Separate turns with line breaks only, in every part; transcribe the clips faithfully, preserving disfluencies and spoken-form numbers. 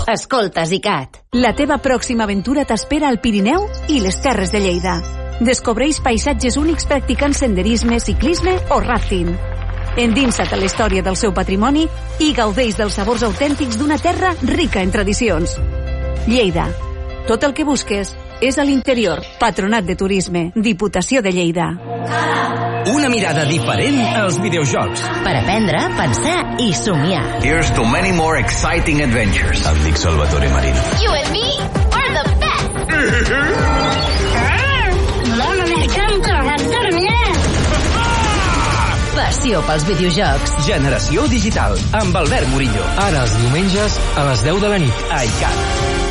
Escolta, Zicat.
La teva pròxima aventura t'espera al Pirineu i les Terres de Lleida. Descobreix paisatges únics practicant senderisme, ciclisme o rafting. Endinsa't a la història del seu patrimoni i gaudeix dels sabors autèntics d'una terra rica en tradicions. Lleida. Tot el que busques és a l'interior. Patronat de Turisme. Diputació de Lleida.
Una mirada diferent als videojocs.
Per aprendre, pensar i somiar.
Here's to many more exciting adventures.
Em dic Salvatore Marín.
You and me are the best. Mama, me encanta gastar-me.
Passió pels videojocs.
Generació digital, amb Albert Murillo.
Ara els diumenges a les deu de la nit.
A iCat.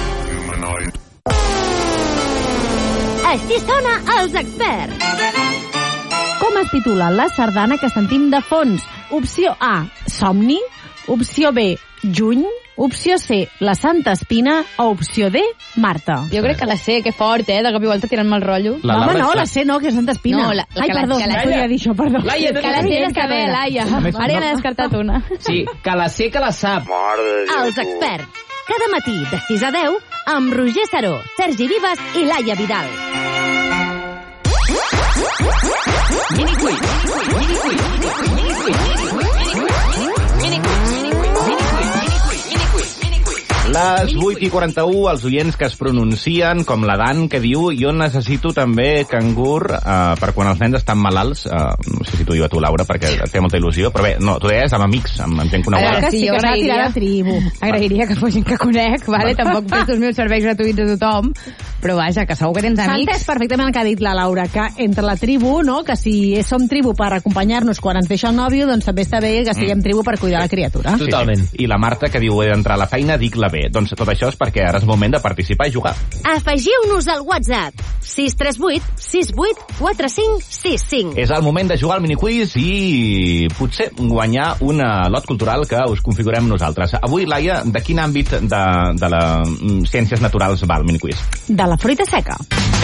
Així sona Els Experts.
Com es titula la sardana que sentim de fons? Opció A, Somni. Opció B, Juny. Opció C, La Santa Espina. O opció D, Marta.
Jo crec que la C, que fort, eh? De cop i volta tirant-me el rotllo.
La, no, home, no, la C no, que és Santa Espina.
No, la, la,
Ai,
que
perdó,
la, que la,
no podia dir això, perdó.
Laia, que la tens que bé, Laia. Ara ja n'he descartat una.
Sí, que la sé que la sap.
Els Experts. Cada matí de sis a deu amb Roger Saró, Sergi Vives i Laia Vidal.
Mini quiz. Mini quiz. Mini quiz. Mini quiz.
Les vuit i quaranta-u, els oients que es pronuncien, com la Dan, que diu jo necessito també cangur uh, per quan els nens estan malalts. Uh, no sé si t'ho diu a tu, Laura, perquè et té molta il·lusió, però bé, no, tu deies amb amics, amb, amb gent coneguda.
Ara, sí, jo agrairia, agrairia que fos gent que conec, vale? Tampoc presto els meus serveis gratuïts a tothom, però vaja, que segur que tens amics.
S'ha entès perfectament el que ha dit la Laura, que entre la tribu, no?, que si som tribu per acompanyar-nos quan ens deixa el nòvio, doncs també està bé que siguem tribu per cuidar la criatura.
Totalment. Sí, sí. I la Marta, que diu he d'entrar a la feina, dic-la bé. Doncs tot això és perquè ara és moment de participar i jugar.
Afegiu-nos al WhatsApp sis tres vuit sis vuit quatre cinc sis cinc.
És el moment de jugar al miniquiz i potser guanyar un lot cultural que us configurem nosaltres. Avui, Laia, de quin àmbit de, de les ciències naturals va el miniquiz?
De la fruita seca.